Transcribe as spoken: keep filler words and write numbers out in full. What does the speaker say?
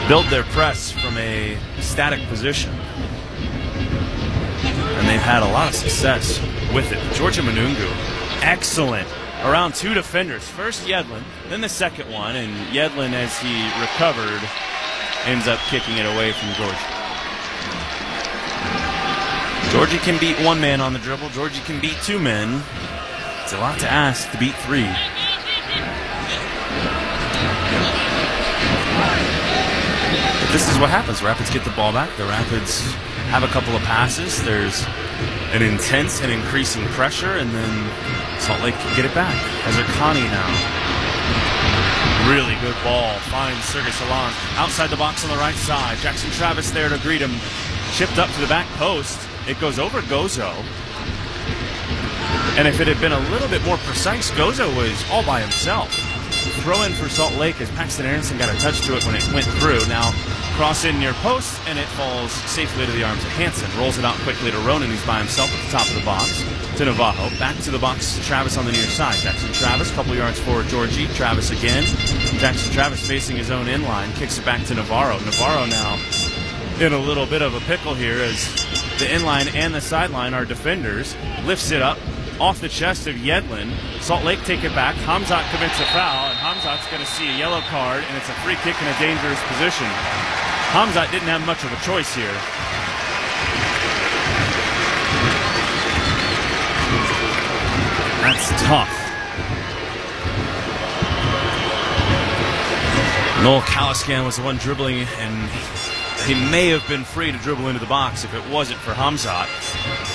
build their press from a static position. And they've had a lot of success with it. Georgia Manungu, excellent. Around two defenders. First Yedlin, then the second one. And Yedlin, as he recovered, ends up kicking it away from Georgia. Georgia can beat one man on the dribble. Georgia can beat two men. It's a lot to ask to beat three. But this is what happens. Rapids get the ball back. The Rapids have a couple of passes. There's an intense and increasing pressure, and then Salt Lake can get it back. Azarkani now. Really good ball. Finds Sergey Salon outside the box on the right side. Jackson Travis there to greet him. Chipped up to the back post. It goes over Gozo. And if it had been a little bit more precise, Gozo was all by himself. Throw in for Salt Lake as Paxton Aronson got a touch to it when it went through. Now cross in near post, and it falls safely to the arms of Hansen. Rolls it out quickly to Ronan, who's by himself at the top of the box. To Navajo. Back to the box, Travis on the near side. Jackson Travis, couple yards forward, Georgie. Travis again. Jackson Travis facing his own inline. Kicks it back to Navarro. Navarro now in a little bit of a pickle here as the inline and the sideline are defenders. Lifts it up off the chest of Yedlin. Salt Lake take it back. Hamzat commits a foul, and Hamzat's going to see a yellow card, and it's a free kick in a dangerous position. Hamzat didn't have much of a choice here. That's tough. Noel Caliscan was the one dribbling, and he may have been free to dribble into the box if it wasn't for Hamzat.